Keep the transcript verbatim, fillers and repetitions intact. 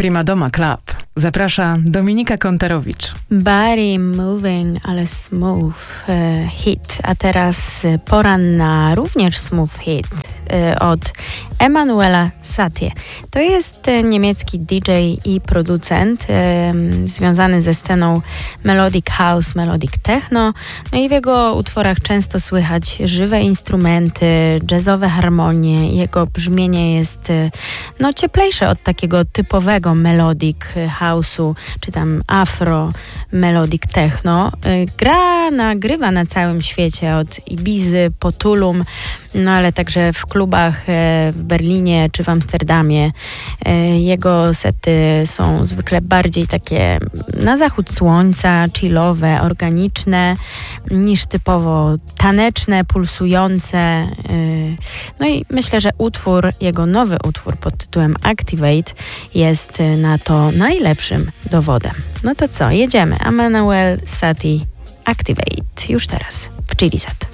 Primadoma Club. Zaprasza Dominika Kontarowicz. Body moving, ale smooth e, hit. A teraz e, pora na również smooth hit e, od Emanuela Satie. To jest e, niemiecki D J i producent e, związany ze sceną melodic house, melodic techno. No i w jego utworach często słychać żywe instrumenty, jazzowe harmonie. Jego brzmienie jest e, no, cieplejsze od takiego typowego melodic house'u, czy tam afro melodic techno. Gra, nagrywa na całym świecie, od Ibizy po Tulum, no ale także w klubach w Berlinie czy w Amsterdamie. Jego sety są zwykle bardziej takie na zachód słońca, chillowe, organiczne, niż typowo taneczne, pulsujące. No i myślę, że utwór, jego nowy utwór pod tytułem Activate jest na to najlepszym dowodem. No to co, jedziemy. Emanuel Satie, Activate, już teraz w Chilizat.